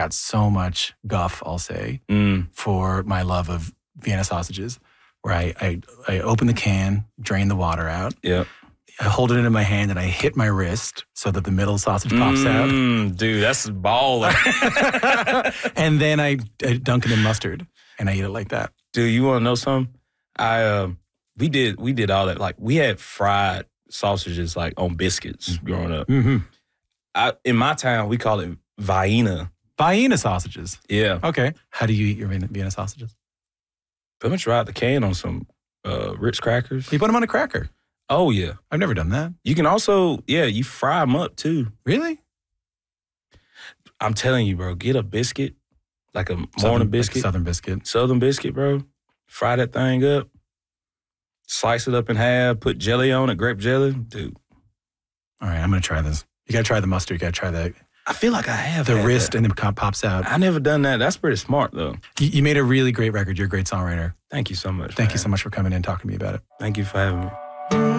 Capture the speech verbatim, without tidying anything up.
got so much guff, I'll say, Mm. for my love of Vienna sausages, where I, I, I open the can, drain the water out. Yeah. I hold it in my hand and I hit my wrist so that the middle sausage pops out. Mm, dude, that's baller. And then I, I dunk it in mustard and I eat it like that. Dude, you want to know something? I um, we did we did all that. Like we had fried sausages like on biscuits growing up. Mm-hmm. I, in my town, we call it Vienna. Vienna sausages. Yeah. Okay. How do you eat your Vienna, Vienna sausages? Pretty much right the can on some uh, Ritz crackers. You put them on a cracker. Oh, yeah. I've never done that. You can also, yeah, you fry them up too. Really? I'm telling you, bro, get a biscuit, like a Southern, morning like biscuit. Southern biscuit. Southern biscuit, bro. Fry that thing up. Slice it up in half. Put jelly on it, grape jelly. Dude. All right, I'm going to try this. You got to try the mustard. You got to try the, I feel like I have the had wrist that. and then it pops out. I never done that. That's pretty smart, though. You, you made a really great record. You're a great songwriter. Thank you so much. Thank man. you so much for coming in and talking to me about it. Thank you for having me.